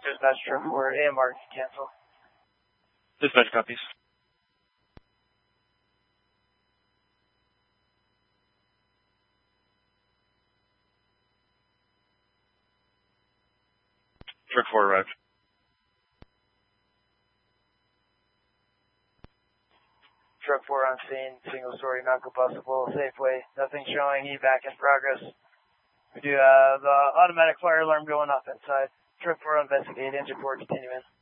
Dispatch truck 4, AMR, cancel. Dispatch copies. Truck 4 arrived. Truck 4 on scene, single story, non-combustible, Safeway, nothing showing, evac in progress. We do have automatic fire alarm going off inside. Truck 4 investigate, engine 4 continuing.